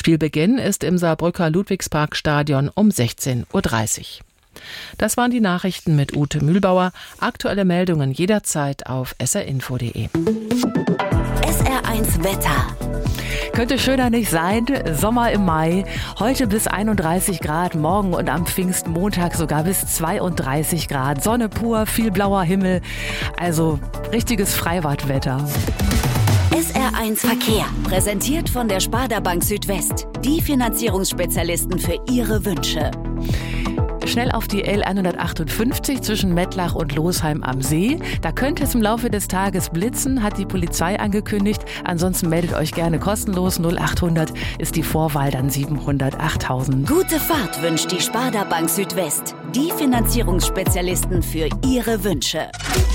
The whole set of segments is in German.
Spielbeginn ist im Saarbrücker Ludwigsparkstadion um 16:30 Uhr. Das waren die Nachrichten mit Ute Mühlbauer. Aktuelle Meldungen jederzeit auf srinfo.de. SR1 Wetter. Könnte schöner nicht sein. Sommer im Mai. Heute bis 31 Grad, morgen und am Pfingstmontag sogar bis 32 Grad. Sonne pur, viel blauer Himmel. Also richtiges Freibadwetter. SR1 Verkehr. Präsentiert von der Sparda Bank Südwest. Die Finanzierungsspezialisten für Ihre Wünsche. Schnell auf die L158 zwischen Mettlach und Losheim am See. Da könnte es im Laufe des Tages blitzen, hat die Polizei angekündigt. Ansonsten meldet euch gerne kostenlos. 0800 ist die Vorwahl, dann 700 8000. Gute Fahrt wünscht die Sparda Bank Südwest. Die Finanzierungsspezialisten für Ihre Wünsche.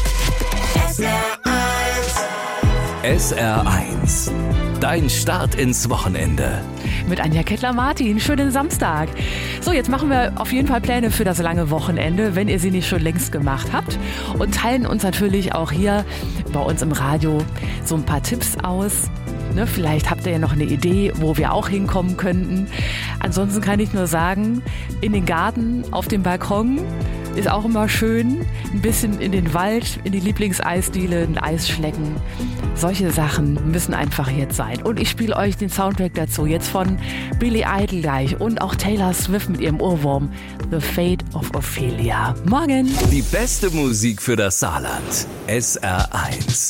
SR1. Dein Start ins Wochenende. Mit Anja Kettler-Martin. Schönen Samstag. So, jetzt machen wir auf jeden Fall Pläne für das lange Wochenende, wenn ihr sie nicht schon längst gemacht habt. Und teilen uns natürlich auch hier bei uns im Radio so ein paar Tipps aus. Ne, vielleicht habt ihr ja noch eine Idee, wo wir auch hinkommen könnten. Ansonsten kann ich nur sagen, in den Garten, auf dem Balkon ist auch immer schön. Ein bisschen in den Wald, in die Lieblingseisdiele, ein Eis schlecken. Solche Sachen müssen einfach jetzt sein. Und ich spiele euch den Soundtrack dazu jetzt von Billy Idol gleich und auch Taylor Swift mit ihrem Ohrwurm The Fate of Ophelia. Morgen! Die beste Musik für das Saarland. SR1.